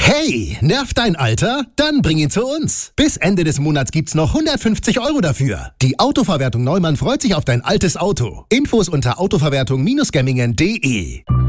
Hey, nervt dein Alter? Dann bring ihn zu uns. Bis Ende des Monats gibt's noch 150 € dafür. Die Autoverwertung Neumann freut sich auf dein altes Auto. Infos unter autoverwertung-gemmingen.de.